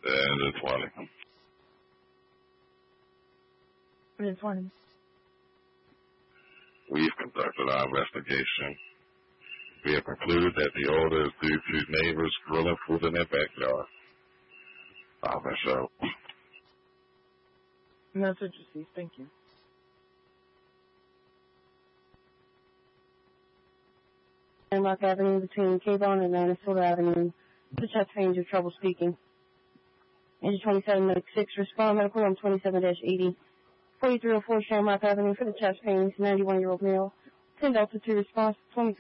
And the 20. The 20. We've conducted our investigation. We have concluded that the odor is due to neighbors grilling food in their backyard. Officer. That's what you see. Thank you. Landmark Avenue between Cabon and Minnesota Avenue. The chest pains of trouble speaking. Engine 2706, respond medical on 27-80. 4304 Shamrock Avenue for the chest pains, 91-year-old male. 10 Delta 2 response, 20.